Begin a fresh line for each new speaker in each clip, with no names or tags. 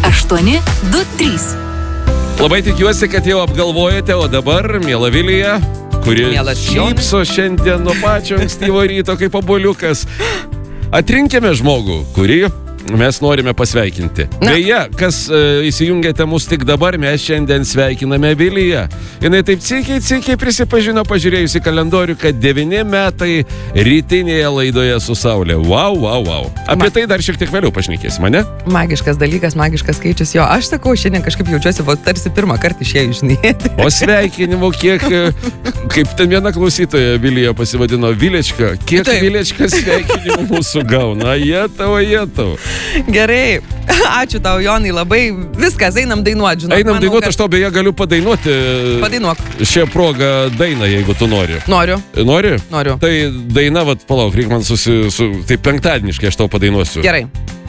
823.
Labai tikiuosi, kad jau apgalvojate, o dabar, miela Vilija, kuri šypso šiandien nuo pačio ankstyvo ryto kaip obuoliukas, atrinkime žmogų, kurį mes norime pasveikinti. Beje, kas įsijungėte mus tik dabar, mes šiandien sveikiname Viliją. Jinai taip cikiai prisipažino, pažiūrėjusi kalendorių, kad 9 metai rytinėje laidoje su Saulė. Wow. Apie tai dar šiek tiek vėliau pašnekėsim, ne?
Magiškas dalykas, magiškas skaičius. Jo, aš sakau, šiandien kažkaip jaučiuosi, tarsi pirmą kartą išėjau žinėti.
O sveikinimų kiek, kaip ten viena klausytoja Vilija pasivadino, Vilečka, kiek Vilečka sveikinimų mūsų gauna? Jetau.
Gerai, ačiū tau, Jonai, labai. Viskas, einam dainuoti, žinau.
Einam dainuoti, aš tau beje galiu padainuoti.
Padainuok.
Šią progą dainą, jeigu tu nori.
Noriu.
Nori?
Noriu.
Tai daina, palauk, reikia man tai penktadieniškai aš tau padainuosiu.
Gerai.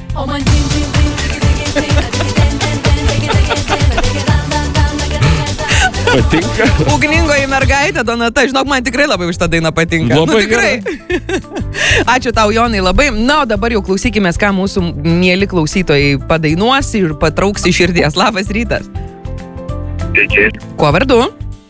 Patinka?
Ugningoji mergaitė, Donata, žinok, man tikrai labai už tą dainą patinka.
Labai
tikrai. Ačiū tau, Jonai, labai. Na, o dabar jau klausykimės, ką mūsų mieli klausytojai padainuos ir patrauks iš širdies. Labas rytas.
Sveiki.
Kuo vardu?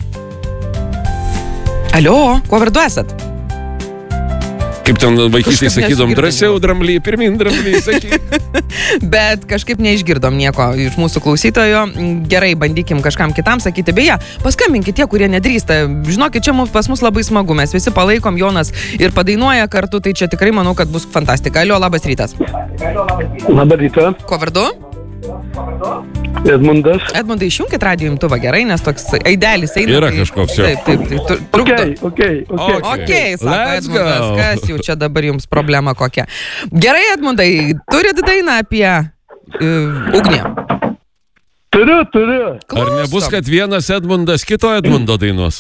Alio, kuo vardu esat?
Kaip ten vaikystėje sakydom, drąsiau dramblį, pirmin dramblį, sakyk.
Bet kažkaip neišgirdom nieko iš mūsų klausytojo. Gerai, bandykim kažkam kitam sakyti. Beje, paskambinkit tie, kurie nedrįsta. Žinokit, čia pas mus labai smagu. Mes visi palaikom, Jonas ir padainuoja kartu, tai čia tikrai manau, kad bus fantastika. Alio, labas rytas.
Labas rytas.
Kuo vardu?
Edmundas.
Edmundai, išjunkit radijo imtuvą, gerai, nes toks aidelis eina.
Yra kažkoks jau.
Taip.
Okay,
sako Edmundas, kas jau čia dabar jums problema kokia. Gerai, Edmundai, turit dainą apie ugnį?
Turiu.
Klausom.
Ar nebus, kad vienas Edmundas kito Edmundo dainuos?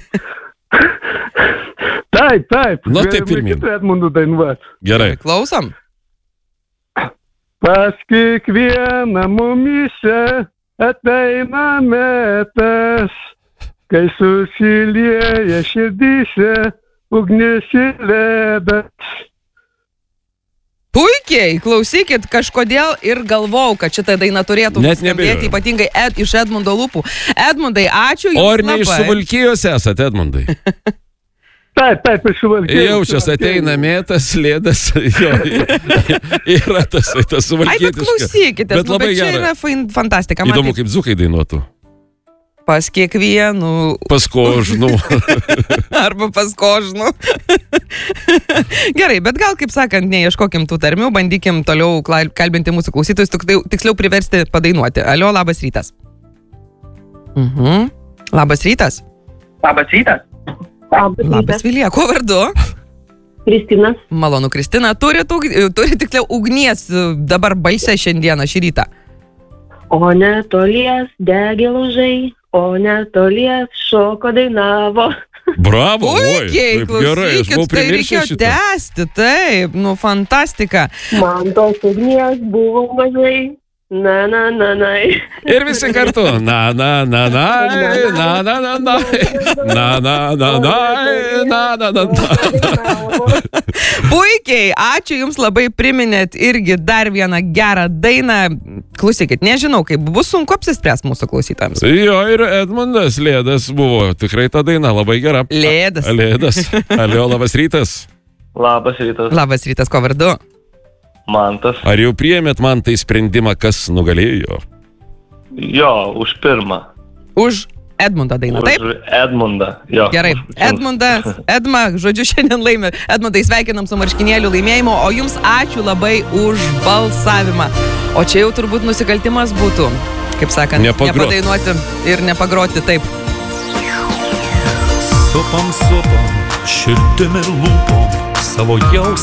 Taip.
Nu, tai pirmin.
Kitų Edmundų dainuot.
Gerai.
Klausom.
Pas kiekvieną mumyse ateina metas, kai susilieja širdyse ugnis ir ledas.
Puikiai, klausykit, kažkodėl ir galvau, kad šitą dainą turėtų skambėti ypatingai iš Edmundo lūpų. Edmundai, ačiū jums labai.
O ar ne iš Suvalkijos esate, Edmundai?
Taip, iš Suvalkijos.
Jaučias ateina mėtas, lėdas, jo, yra tas suvalkietiškas.
Ai, bet klausykitės, bet čia yra fantastika.
Įdomu, kaip dzūkai dainuotų.
Pas kiekvienų.
Pas kožnų.
Arba pas kožnų. Gerai, bet gal, kaip sakant, neieškokim tų tarmių, bandykim toliau kalbinti mūsų klausytojus, tiksliau priversti padainuoti. Alio, labas rytas. Labas rytas.
Labas rytas.
Labas, Vilija. Kuo vardu?
Kristina.
Malonu, Kristina. Turi tiksliau ugnies dabar balse šiandieną šį rytą.
O netolies degė laužai, o netolies šoko dainavo.
Bravo,
puikiai, klausykit, tai reikėjo tęsti, taip, fantastika.
Man tos ugnies buvo mažai. Na.
Ir visi kartu. Na.
Puikiai, ačiū jums labai, priminėt irgi dar vieną gerą dainą. Klausykit, nežinau, kaip bus sunku apsispręs mūsų klausytams.
Jo, ir Edmundas Lėdas buvo tikrai ta daina labai gera. Lėdas. Alio, labas rytas.
Labas rytas.
Labas rytas, kuo vardu?
Mantas.
Ar jau priėmėt man tai sprendimą, kas nugalėjo?
Jo, už pirmą.
Už Edmundo dainą, taip?
Už Edmundą, jo.
Gerai, Edma, žodžiu, šiandien laimė. Edmundai, sveikinam su marškinėlių laimėjimu, o jums ačiū labai už balsavimą. O čia jau turbūt nusikaltimas būtų, kaip sakant, nepadainuoti ir nepagroti, taip.
Supam, širdimi ir lūpom, savo jausmą